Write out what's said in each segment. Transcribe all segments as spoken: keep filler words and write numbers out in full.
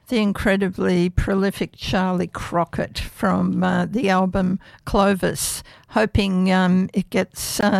the incredibly prolific Charlie Crockett from uh, the album Clovis, hoping um, it gets uh,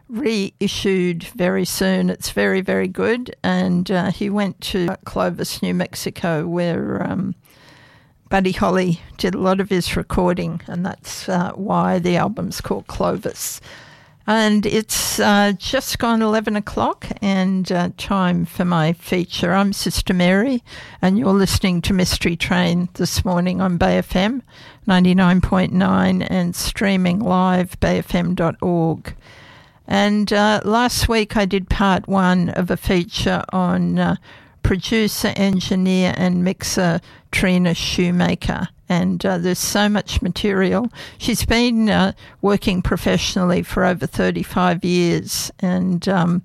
reissued very soon. It's very, very good. And uh, he went to Clovis, New Mexico, where um, Buddy Holly did a lot of his recording, and that's uh, why the album's called Clovis. And it's uh, just gone eleven o'clock and uh, time for my feature. I'm Sister Mary, and you're listening to Mystery Train this morning on Bay F M ninety-nine point nine and streaming live bay f m dot org. And uh, last week I did part one of a feature on uh, producer, engineer and mixer Trina Shoemaker. And uh, there's so much material. She's been uh, working professionally for over thirty-five years, and um,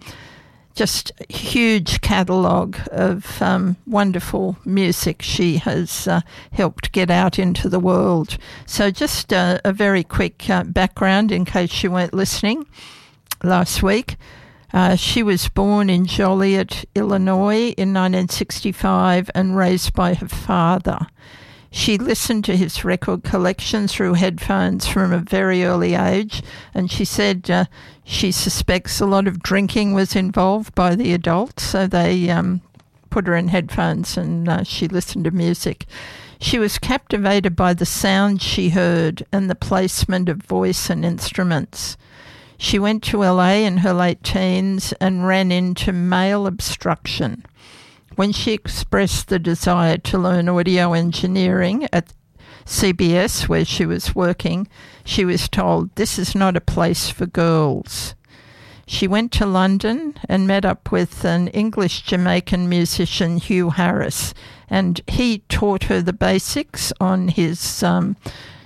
just a huge catalogue of um, wonderful music she has uh, helped get out into the world. So just uh, a very quick uh, background in case you weren't listening last week. Uh, she was born in Joliet, Illinois in nineteen sixty-five and raised by her father. She listened to his record collection through headphones from a very early age, and she said uh, she suspects a lot of drinking was involved by the adults, so they um, put her in headphones and uh, she listened to music. She was captivated by the sound she heard and the placement of voice and instruments. She went to L A in her late teens and ran into mail obstruction. When she expressed the desire to learn audio engineering at C B S, where she was working, she was told, "This is not a place for girls." She went to London and met up with an English-Jamaican musician, Hugh Harris, and he taught her the basics on his um,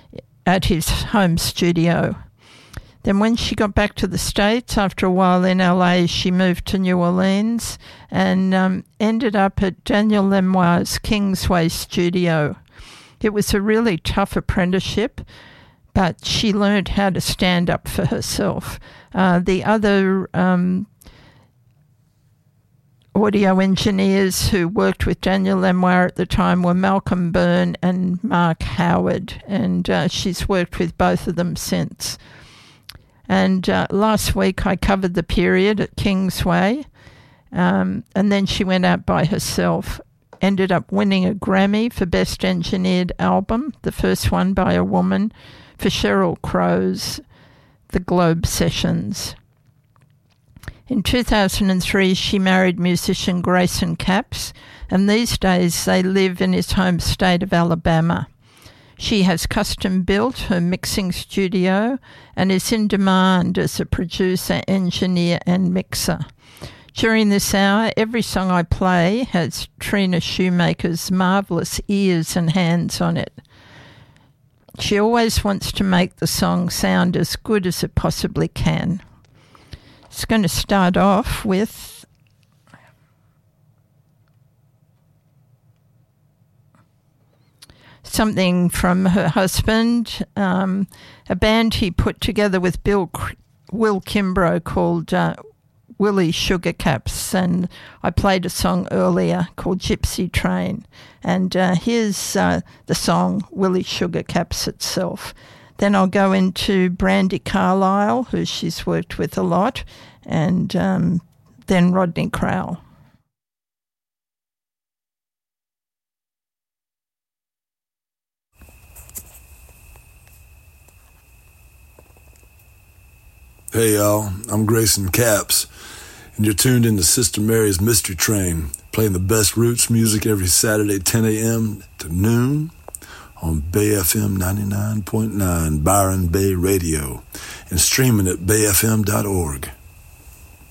at his home studio. Then when she got back to the States, after a while in L A, she moved to New Orleans and um, ended up at Daniel Lenoir's Kingsway studio. It was a really tough apprenticeship, but she learned how to stand up for herself. Uh, the other um, audio engineers who worked with Daniel Lenoir at the time were Malcolm Byrne and Mark Howard, and uh, she's worked with both of them since. And uh, last week I covered the period at Kingsway, um, and then she went out by herself, ended up winning a Grammy for Best Engineered Album, the first one by a woman, for Sheryl Crow's The Globe Sessions. In two thousand three, she married musician Grayson Capps, and these days they live in his home state of Alabama. She has custom-built her mixing studio and is in demand as a producer, engineer and mixer. During this hour, every song I play has Trina Shoemaker's marvellous ears and hands on it. She always wants to make the song sound as good as it possibly can. It's going to start off with something from her husband, um, a band he put together with Bill Will Kimbrough called uh, Willie Sugarcaps, and I played a song earlier called Gypsy Train, and uh, here's uh, the song Willie Sugarcaps itself. Then I'll go into Brandi Carlile, who she's worked with a lot, and um, then Rodney Crowell. Hey y'all, I'm Grayson Capps, and you're tuned into Sister Mary's Mystery Train, playing the best roots music every Saturday, ten a.m. to noon on Bay F M ninety-nine point nine, Byron Bay Radio, and streaming at bay f m dot org.